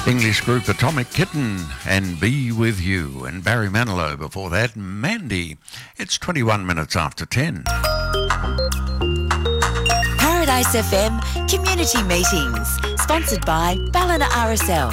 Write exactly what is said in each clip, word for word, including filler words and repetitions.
English group Atomic Kitten and Be With You, and Barry Manilow before that, Mandy. It's twenty-one minutes after ten. Paradise F M Community Meetings, sponsored by Ballina R S L.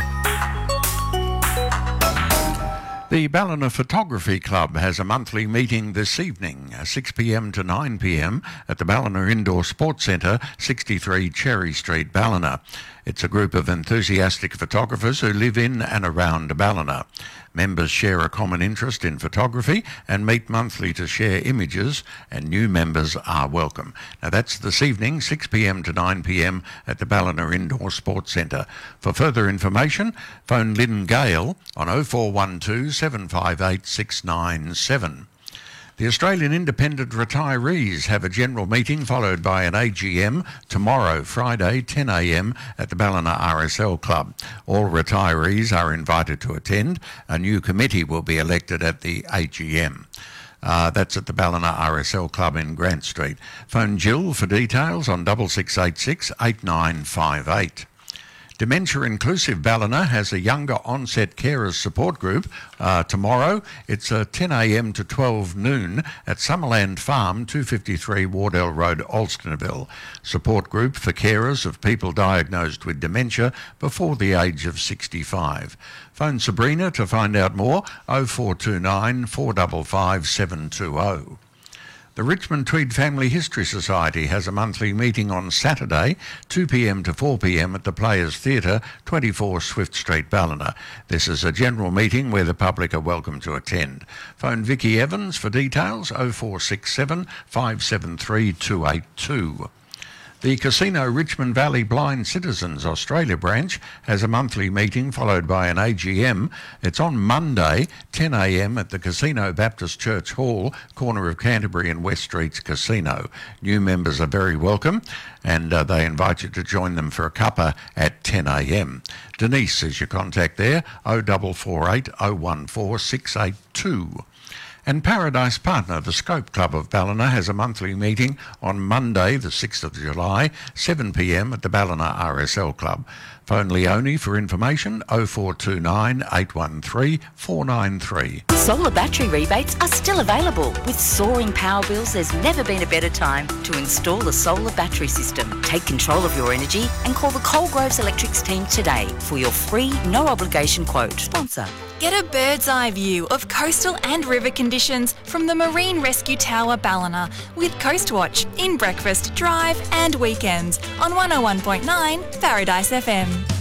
The Ballina Photography Club has a monthly meeting this evening, six p m to nine p m at the Ballina Indoor Sports Centre, sixty-three Cherry Street, Ballina. It's a group of enthusiastic photographers who live in and around Ballina. Members share a common interest in photography and meet monthly to share images, and new members are welcome. Now that's this evening, six p m to nine p m at the Ballina Indoor Sports Centre. For further information, phone Lynn Gale on oh four one two, seven five eight, six nine seven. The Australian Independent Retirees have a general meeting followed by an A G M tomorrow, Friday, ten a m at the Ballina R S L Club. All retirees are invited to attend. A new committee will be elected at the A G M. Uh, that's at the Ballina R S L Club in Grant Street. Phone Jill for details on six six eight six, eight nine five eight. Dementia Inclusive Ballina has a younger onset carers support group uh, tomorrow. It's uh, ten a m to twelve noon at Summerland Farm, two fifty-three Wardell Road, Alstonville. Support group for carers of people diagnosed with dementia before the age of sixty-five. Phone Sabrina to find out more, oh four two nine, four five five, seven two oh. The Richmond Tweed Family History Society has a monthly meeting on Saturday, two p m to four p m at the Players Theatre, twenty-four Swift Street, Ballina. This is a general meeting where the public are welcome to attend. Phone Vicky Evans for details, oh four six seven, five seven three, two eight two. The Casino Richmond Valley Blind Citizens Australia branch has a monthly meeting followed by an A G M. It's on Monday, ten a m at the Casino Baptist Church Hall, corner of Canterbury and West Streets Casino. New members are very welcome, and uh, they invite you to join them for a cuppa at ten a m. Denise is your contact there, oh four four eight, oh one four, six eight two. And Paradise Partner, the Scope Club of Ballina, has a monthly meeting on Monday, the sixth of July, seven p m at the Ballina R S L Club. Phone Leonie for information, oh four two nine, eight one three, four nine three. Solar battery rebates are still available. With soaring power bills, there's never been a better time to install a solar battery system. Take control of your energy and call the Coalgroves Electrics team today for your free, no-obligation quote. Sponsor. Get a bird's eye view of coastal and river conditions from the Marine Rescue Tower Ballina with Coastwatch in breakfast, drive and weekends on one oh one point nine Paradise F M.